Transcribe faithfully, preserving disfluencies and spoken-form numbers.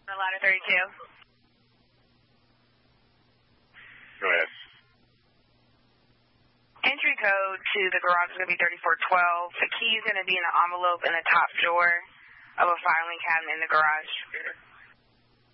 Ladder thirty-two. Go ahead. Entry code to the garage is going to be thirty-four twelve. The key is going to be in the envelope in the top drawer of a filing cabinet in the garage.